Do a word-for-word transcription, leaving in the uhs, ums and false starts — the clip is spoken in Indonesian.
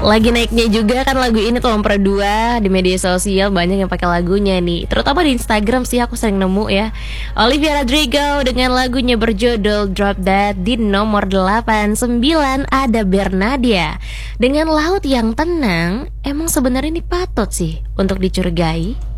Lagi naiknya juga kan lagu ini tuh nomor dua di media sosial, banyak yang pakai lagunya nih. Terutama di Instagram sih aku sering nemu ya. Olivia Rodrigo dengan lagunya berjudul Drop That. Di nomor delapan. Sembilan ada Bernadia dengan Laut yang Tenang. Emang sebenarnya ini patut sih untuk dicurigai?